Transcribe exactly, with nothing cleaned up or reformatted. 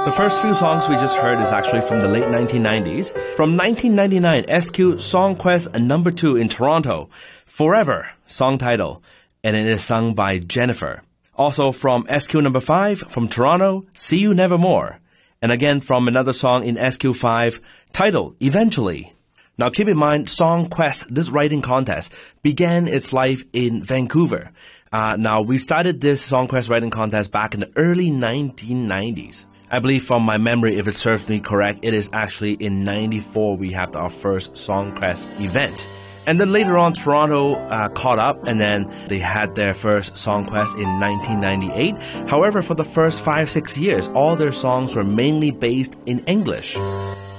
The first few songs we just heard is actually from the late nineteen nineties. From nineteen ninety-nine, S Q Songquest number two in Toronto, Forever, song title, and it is sung by Jennifer. Also from S Q number five, from Toronto, See You Nevermore. And again from another song in S Q five, titled Eventually. Now keep in mind, Songquest, this writing contest, began its life in Vancouver. Uh, now we started this Songquest writing contest back in the early nineteen nineties. I believe from my memory, if it serves me correct, it is actually in ninety-four we have our first Songquest event. And then later on, Toronto uh, caught up, and then they had their first Songquest in nineteen ninety-eight. However, for the first five, six years, all their songs were mainly based in English.